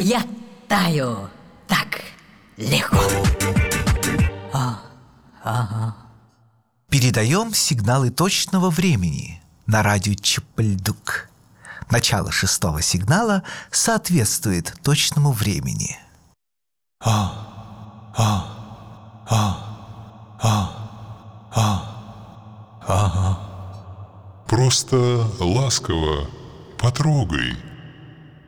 я таю так легко. Передаем сигналы точного времени на радио Чапальдук. Начало 6-го сигнала соответствует точному времени. Просто ласково потрогай